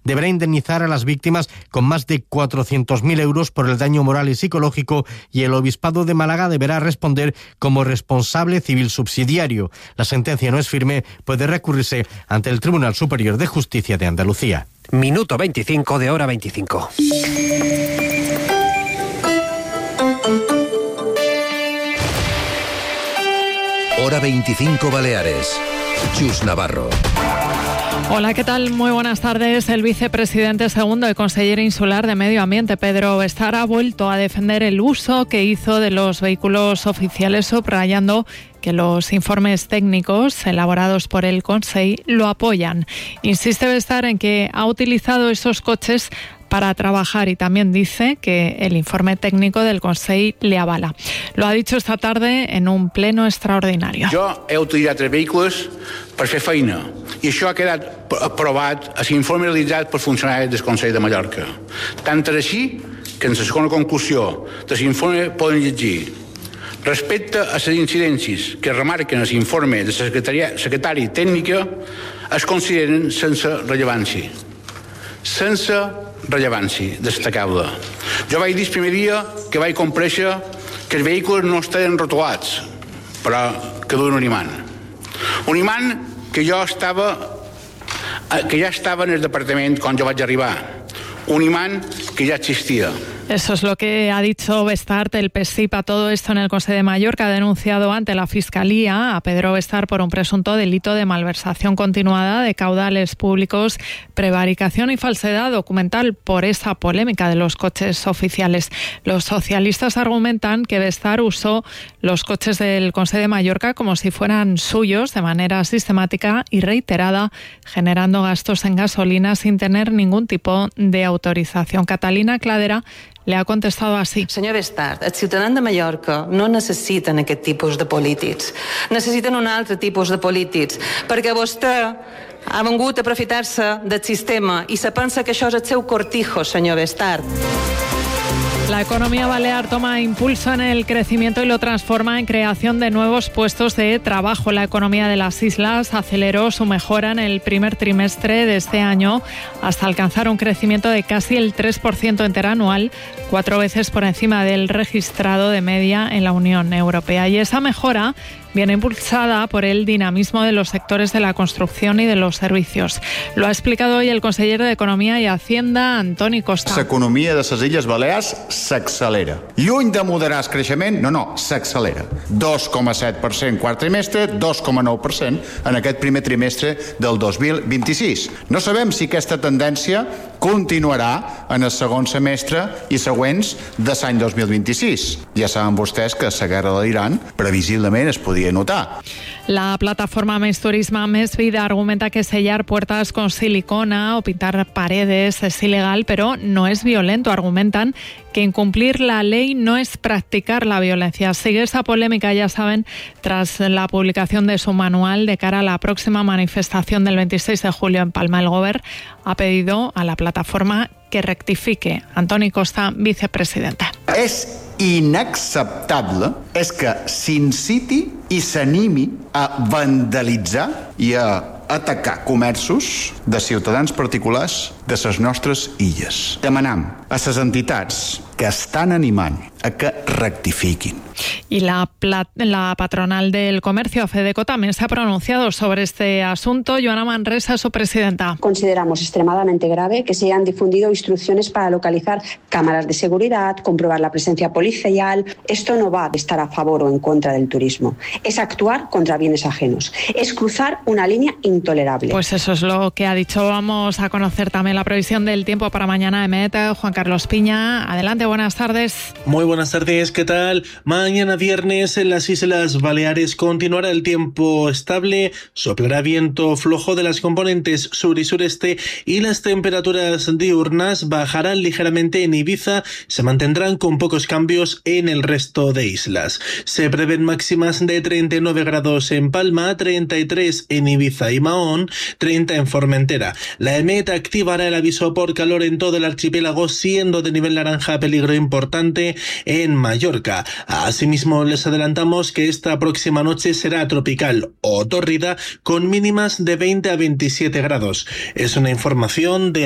deberá indemnizar a las víctimas con más de 400.000 euros por el daño moral y psicológico, y el Obispado de Málaga deberá responder como responsable civil subsidiario. La sentencia no es firme, puede recurrirse ante el Tribunal Superior de Justicia de Andalucía. Minuto 25 de Hora 25. Hora 25 Baleares. Chus Navarro. Hola, ¿qué tal? Muy buenas tardes. El vicepresidente segundo y consejero insular de Medio Ambiente, Pedro Bestar, ha vuelto a defender el uso que hizo de los vehículos oficiales, subrayando que los informes técnicos elaborados por el Consell lo apoyan. Insiste Bestar en que ha utilizado esos coches para trabajar y también dice que el informe técnico del Consell le avala. Lo ha dicho esta tarde en un pleno extraordinario. Jo he utilitzat els vehicles per fer feina i això ha quedat aprovat a l'informe realitzat per funcionaris del Consell de Mallorca. Tant és així que en la segona conclusió de l'informe poden llegir: respecte a les incidències que remarquen en l'informe de la secretària tècnica es consideren sense rellevància. Sense rellevància destacable. Jo vaig dir el primer dia que vaig comparèixer que els vehicles no estaven rotulats, però que duen un imant. Un imant que ja estava en el departament quan jo vaig arribar. Un imant que ya existía. Eso es lo que ha dicho Bestart. El PSIP a todo esto en el Consell de Mallorca ha denunciado ante la Fiscalía a Pedro Bestart por un presunto delito de malversación continuada de caudales públicos, prevaricación y falsedad documental por esa polémica de los coches oficiales. Los socialistas argumentan que Bestart usó los coches del Consell de Mallorca como si fueran suyos de manera sistemática y reiterada, generando gastos en gasolina sin tener ningún tipo de autorización. Catalina Cladera le ha contestado así. Senyor Bestart, els ciutadans de Mallorca no necessiten aquest tipus de polítics. Necessiten un altre tipus de polítics, perquè vostè ha vengut a aprofitar-se del sistema i se pensa que això és el seu cortijo, senyor Bestart. La economía balear toma impulso en el crecimiento y lo transforma en creación de nuevos puestos de trabajo. La economía de las islas aceleró su mejora en el primer trimestre de este año hasta alcanzar un crecimiento de casi el 3% interanual, 4 veces por encima del registrado de media en la Unión Europea. Y esa mejora viene impulsada por el dinamismo de los sectores de la construcción y de los servicios. Lo ha explicado hoy el consejero de Economía y Hacienda, Antoni Costa. L'economia de les Illes Balears s'accelera. Lluny de moderar el creixement, s'accelera. 2,7% quart trimestre, 2,9% en aquest primer trimestre del 2026. No sabem si aquesta tendència continuarà en el segon semestre i següents de l'any 2026. Ja saben vostès que la guerra de l'Iran previsiblement es podria notar. La plataforma Més Turisme, Més Vida argumenta que sellar puertas con silicona o pintar paredes es ilegal, pero no es violento. Argumentan que incumplir la ley no es practicar la violencia. Sigue esa polémica, ya saben, tras la publicación de su manual de cara a la próxima manifestación del 26 de julio en Palma. El Govern ha pedido a la plataforma que rectifique. Antoni Costa, vicepresidente. És inacceptable que s'inciti i s'animi a vandalitzar i a atacar comerços de ciutadans particulars de les nostres illes. Demanam a les entitats que estan animant a que rectifiquin. Y la patronal del comercio, Fedeco, también se ha pronunciado sobre este asunto. Joana Manresa, su presidenta. Consideramos extremadamente grave que se hayan difundido instrucciones para localizar cámaras de seguridad, comprobar la presencia policial. Esto no va a estar a favor o en contra del turismo. Es actuar contra bienes ajenos. Es cruzar una línea intolerable. Pues eso es lo que ha dicho. Vamos a conocer también la previsión del tiempo para mañana de Meta. Juan Carlos Piña, adelante, buenas tardes. Muy buenas tardes, ¿qué tal? Mañana viernes en las Islas Baleares continuará el tiempo estable, soplará viento flojo de las componentes sur y sureste y las temperaturas diurnas bajarán ligeramente en Ibiza, se mantendrán con pocos cambios en el resto de islas. Se prevén máximas de 39 grados en Palma, 33 en Ibiza y Mahón, 30 en Formentera. La EMET activará el aviso por calor en todo el archipiélago, siendo de nivel naranja peligro importante en Mallorca. Asimismo, les adelantamos que esta próxima noche será tropical o tórrida con mínimas de 20 a 27 grados. Es una información de